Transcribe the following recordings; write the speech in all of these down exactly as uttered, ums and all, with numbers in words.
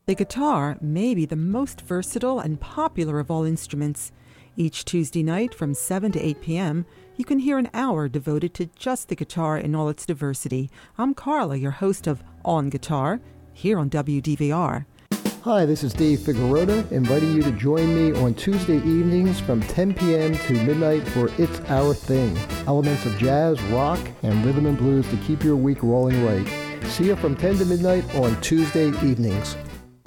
The guitar may be the most versatile and popular of all instruments. Each Tuesday night from seven to eight p.m., you can hear an hour devoted to just the guitar in all its diversity. I'm Carla, your host of On Guitar, here on W D V R. Hi, this is Dave Figueroa, inviting you to join me on Tuesday evenings from ten p.m. to midnight for It's Our Thing. Elements of jazz, rock, and rhythm and blues to keep your week rolling right. See you from ten to midnight on Tuesday evenings.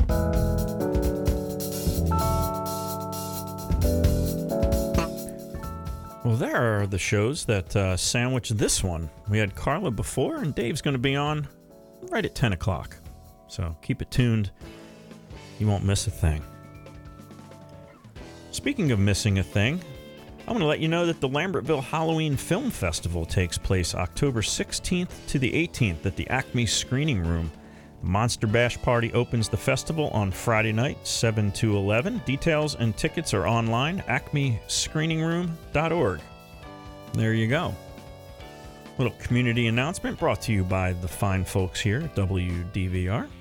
Well, there are the shows that uh, sandwich this one. We had Carla before, and Dave's going to be on right at ten o'clock. So keep it tuned. You won't miss a thing. Speaking of missing a thing, I want to let you know that the Lambertville Halloween Film Festival takes place October sixteenth to the eighteenth at the Acme Screening Room. The Monster Bash Party opens the festival on Friday night, seven to eleven. Details and tickets are online, acme screening room dot org. There you go. Little community announcement brought to you by the fine folks here at W D V R.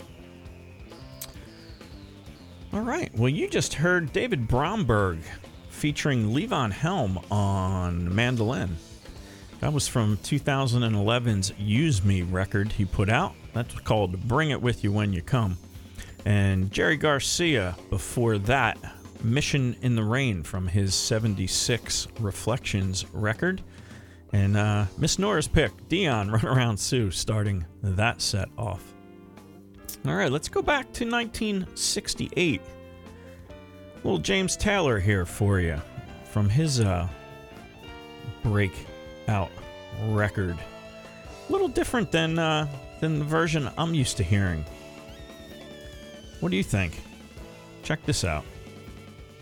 All right, well, you just heard David Bromberg featuring Levon Helm on mandolin. That was from two thousand eleven's Use Me record he put out. That's called Bring It With You When You Come. And Jerry Garcia, before that, Mission in the Rain from his seventy-six Reflections record. And uh, Miss Nora's pick, Dion, Run Around Sue, starting that set off. All right, let's go back to nineteen sixty-eight. Little James Taylor here for you from his uh, breakout record. A little different than uh, than the version I'm used to hearing. What do you think? Check this out.